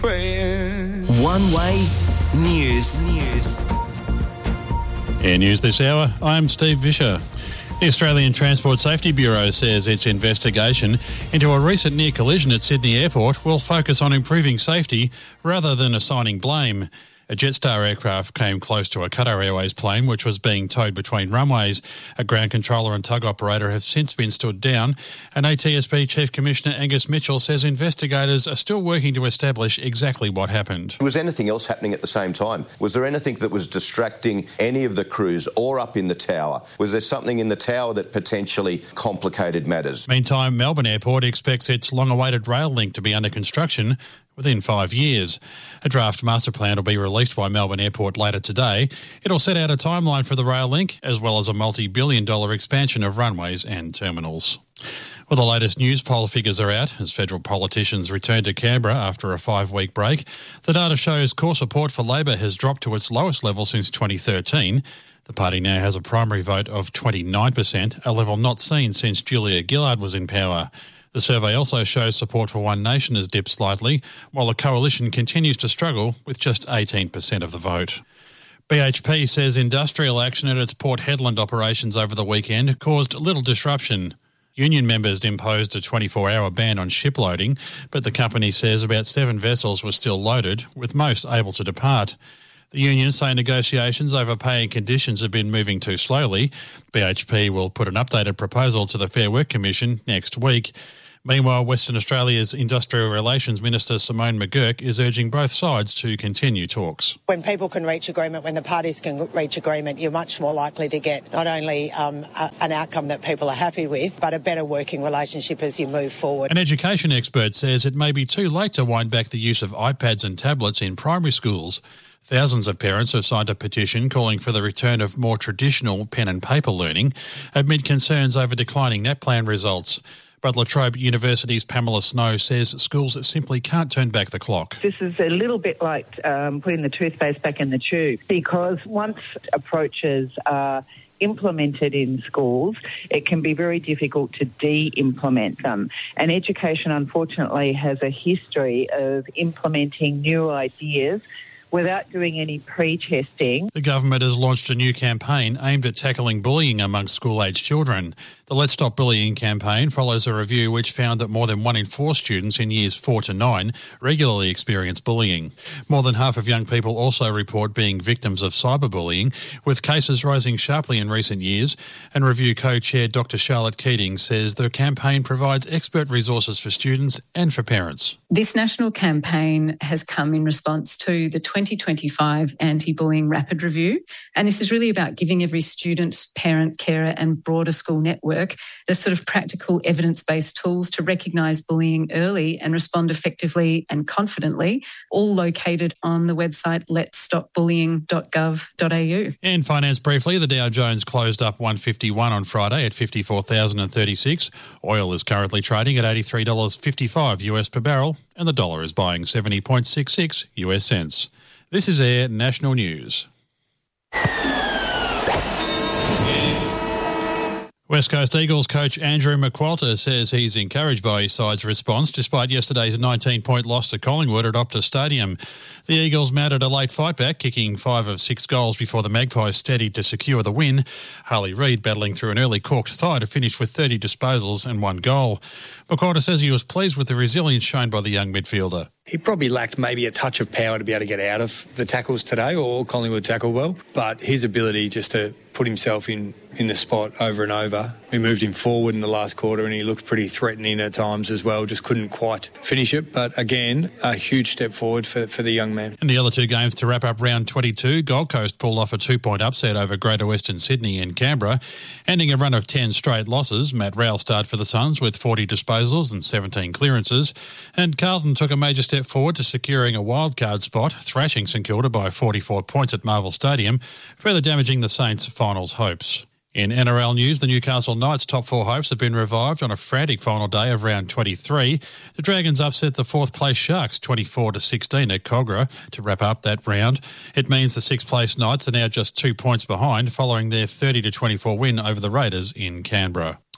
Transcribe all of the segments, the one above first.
One Way News. Air News this hour, I'm Steve Vischer. The Australian Transport Safety Bureau says its investigation into a recent near collision at Sydney Airport will focus on improving safety rather than assigning blame. A Jetstar aircraft came close to a Qatar Airways plane which was being towed between runways. A ground controller and tug operator have since been stood down, and ATSB Chief Commissioner Angus Mitchell says investigators are still working to establish exactly what happened. Was anything else happening at the same time? Was there anything that was distracting any of the crews or up in the tower? Was there something in the tower that potentially complicated matters? Meantime, Melbourne Airport expects its long-awaited rail link to be under construction within 5 years. A draft master plan will be released by Melbourne Airport later today. It'll set out a timeline for the rail link, as well as a multi-billion-dollar expansion of runways and terminals. Well, the latest news poll figures are out as federal politicians return to Canberra after a 5-week break. The data shows core support for Labor has dropped to its lowest level since 2013. The party now has a primary vote of 29%, a level not seen since Julia Gillard was in power. The survey also shows support for One Nation has dipped slightly, while the coalition continues to struggle with just 18% of the vote. BHP says industrial action at its Port Hedland operations over the weekend caused little disruption. Union members imposed a 24-hour ban on shiploading, but the company says about 7 vessels were still loaded, with most able to depart. The unions say negotiations over pay and conditions have been moving too slowly. BHP will put an updated proposal to the Fair Work Commission next week. Meanwhile, Western Australia's Industrial Relations Minister Simone McGurk is urging both sides to continue talks. When people can reach agreement, when the parties can reach agreement, you're much more likely to get not only an outcome that people are happy with, but a better working relationship as you move forward. An education expert says it may be too late to wind back the use of iPads and tablets in primary schools. Thousands of parents have signed a petition calling for the return of more traditional pen and paper learning amid concerns over declining NAPLAN results. But La Trobe University's Pamela Snow says schools simply can't turn back the clock. This is a little bit like putting the toothpaste back in the tube, because once approaches are implemented in schools, it can be very difficult to de-implement them. And education, unfortunately, has a history of implementing new ideas without doing any pre-testing. The government has launched a new campaign aimed at tackling bullying among school-aged children. The Let's Stop Bullying campaign follows a review which found that more than 1 in 4 students in years 4 to 9 regularly experience bullying. More than half of young people also report being victims of cyberbullying, with cases rising sharply in recent years. And review co-chair Dr. Charlotte Keating says the campaign provides expert resources for students and for parents. This national campaign has come in response to the 2025 Anti-Bullying Rapid Review, and this is really about giving every student, parent, carer and broader school network the sort of practical evidence-based tools to recognise bullying early and respond effectively and confidently, all located on the website letsstopbullying.gov.au. And finance briefly, the Dow Jones closed up 151 on Friday at 54,036. Oil is currently trading at $83.55 US per barrel, and the dollar is buying 70.66 US cents. This is Air National News. West Coast Eagles coach Andrew McQualter says he's encouraged by his side's response despite yesterday's 19-point loss to Collingwood at Optus Stadium. The Eagles mounted a late fight back, kicking 5 of 6 goals before the Magpies steadied to secure the win. Harley Reid battling through an early corked thigh to finish with 30 disposals and 1 goal. McQualter says he was pleased with the resilience shown by the young midfielder. He probably lacked maybe a touch of power to be able to get out of the tackles today, or Collingwood tackled well, but his ability just to put himself in the spot over and over. We moved him forward in the last quarter and he looked pretty threatening at times as well, just couldn't quite finish it. But again, a huge step forward for the young man. In the other 2 games to wrap up round 22, Gold Coast pulled off a 2-point upset over Greater Western Sydney and Canberra, ending a run of 10 straight losses. Matt Rowell starred for the Suns with 40 disposals and 17 clearances, and Carlton took a major step forward to securing a wildcard spot, thrashing St Kilda by 44 points at Marvel Stadium, further damaging the Saints' finals hopes. In NRL news, the Newcastle Knights' top 4 hopes have been revived on a frantic final day of round 23. The Dragons upset the 4th-place Sharks 24-16 at Kogarah to wrap up that round. It means the 6th-place Knights are now just 2 points behind following their 30-24 win over the Raiders in Canberra.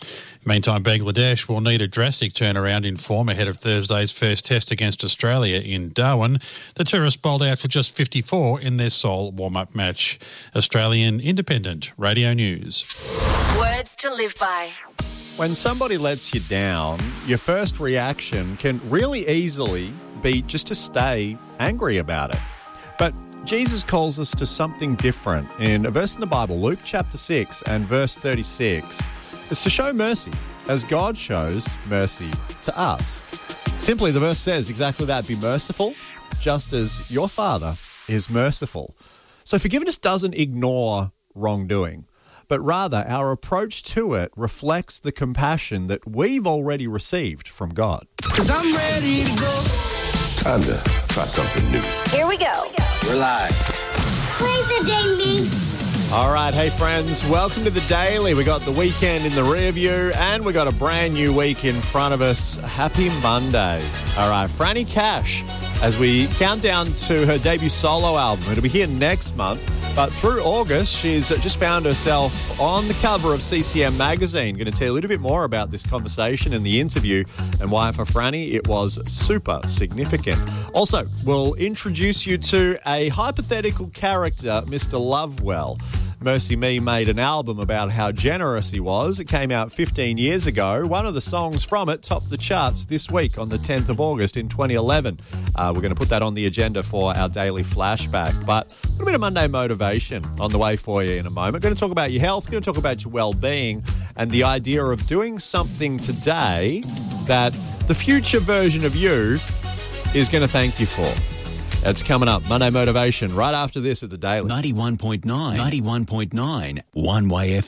Meantime, Bangladesh will need a drastic turnaround in form ahead of Thursday's first test against Australia in Darwin. The tourists bowled out for just 54 in their sole warm-up match. Australian Independent Radio News. Words to live by. When somebody lets you down, your first reaction can really easily be just to stay angry about it. But Jesus calls us to something different. In a verse in the Bible, Luke chapter 6 and verse 36, is to show mercy as God shows mercy to us. Simply, the verse says exactly that: be merciful just as your Father is merciful. So forgiveness doesn't ignore wrongdoing, but rather our approach to it reflects the compassion that we've already received from God. 'Cause I'm ready to go. Time to try something new. Here we go. We're live. Play the daily. All right, hey friends, welcome to the Daily. We got the weekend in the rear view and we got a brand new week in front of us. Happy Monday. All right, Franny Cash, as we count down to her debut solo album. It'll be here next month, but through August, she's just found herself on the cover of CCM magazine. Going to tell you a little bit more about this conversation and the interview and why for Franny it was super significant. Also, we'll introduce you to a hypothetical character, Mr. Lovewell. Mercy Me made an album about how generous he was. It came out 15 years ago. One of the songs from it topped the charts this week on the 10th of August in 2011. We're going to put that on the agenda for our daily flashback. But a little bit of Monday motivation on the way for you in a moment. Going to talk about your health, going to talk about your well-being, and the idea of doing something today that the future version of you is going to thank you for. It's coming up, Monday Motivation, right after this at the Daily. 91.9 1-Way